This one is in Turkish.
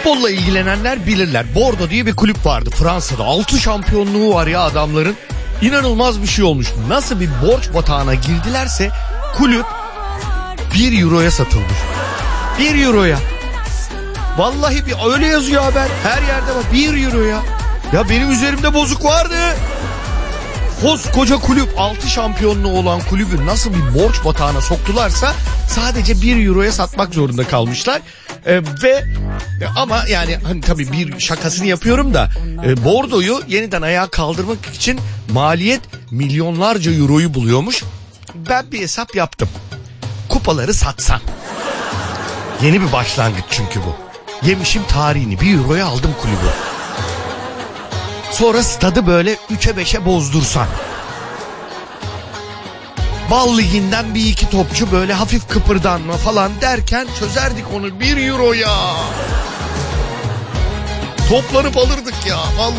Futbolla ilgilenenler bilirler. Bordeaux diye bir kulüp vardı Fransa'da. 6 şampiyonluğu var ya adamların. İnanılmaz bir şey olmuş. Nasıl bir borç batağına girdilerse kulüp 1 euroya satılmış. 1 euroya. Vallahi öyle yazıyor haber. Her yerde bak 1 euroya. Ya benim üzerimde bozuk vardı. Koskoca kulüp, 6 şampiyonluğu olan kulübü nasıl bir borç batağına soktularsa sadece 1 euroya satmak zorunda kalmışlar. Ama yani hani tabii bir şakasını yapıyorum da Bordeaux'u yeniden ayağa kaldırmak için maliyet milyonlarca euroyu buluyormuş. Ben bir hesap yaptım. Kupaları satsan. Yeni bir başlangıç çünkü bu. Yemişim tarihini, 1 euroya aldım kulübü. Sonra stadı böyle 3'e 5'e bozdursan. Bal liginden bir iki topçu böyle hafif kıpırdanma falan derken çözerdik onu 1 euroya. Toplanıp alırdık ya vallahi.